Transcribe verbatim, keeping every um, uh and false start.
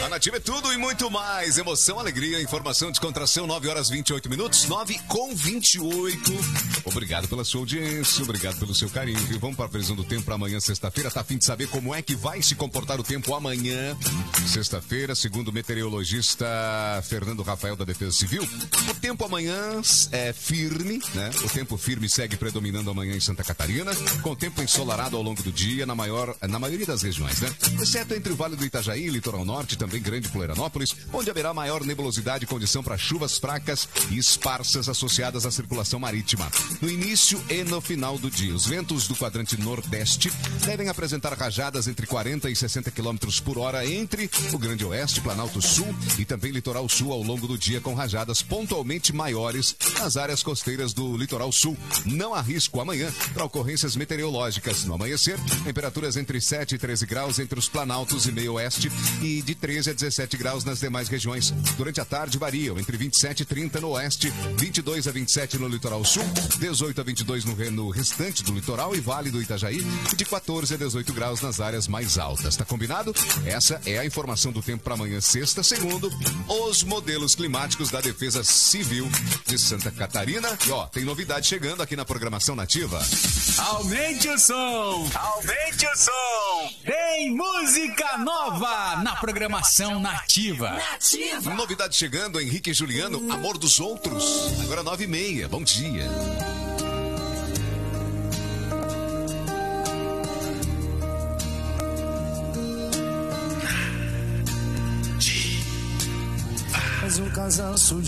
Nativa é tudo e muito mais. Emoção, alegria, informação, descontração. nove horas e vinte e oito minutos. nove com vinte e oito. Obrigado pela sua audiência, obrigado pelo seu carinho. Viu? Vamos para a previsão do tempo para amanhã, sexta-feira. Tá a fim de saber como é que vai se comportar o tempo amanhã, sexta-feira, segundo o meteorologista Fernando Rafael da Defesa Civil. O tempo amanhã é firme, né? O tempo firme segue predominando amanhã em Santa Catarina, com tempo ensolarado ao longo do dia na, maior, na maioria das regiões, né? Exceto entre o Vale do Itajaí, Litoral Norte, também Grande Florianópolis, onde haverá maior nebulosidade e condição para chuvas fracas e esparsas associadas à circulação marítima. No início e no final do dia, os ventos do quadrante nordeste devem apresentar rajadas entre quarenta e sessenta quilômetros por hora entre o Grande Oeste, Planalto Sul e também Litoral Sul ao longo do dia, com rajadas pontualmente maiores nas áreas costeiras do Litoral Sul. Não há risco amanhã para ocorrências meteorológicas. No amanhecer, temperaturas entre sete e treze graus entre os Planaltos e Meio Oeste e de treze a dezessete graus nas demais regiões. Durante a tarde variam entre vinte e sete e trinta no Oeste, vinte e dois a vinte e sete no Litoral Sul, dezoito a vinte e dois no, no restante do litoral e Vale do Itajaí e de quatorze a dezoito graus nas áreas mais altas. Tá combinado? Essa é a informação do tempo para amanhã, sexta, segundo os modelos climáticos da Defesa Civil de Santa Catarina. E ó, tem novidade chegando aqui na programação Nativa. Aumente o som! Aumente o som! Tem música nova na programação Nativa. Nativa! Novidade chegando, Henrique e Juliano, Amor dos Outros. Agora nove e meia. Bom dia. Mas um casal surgiu.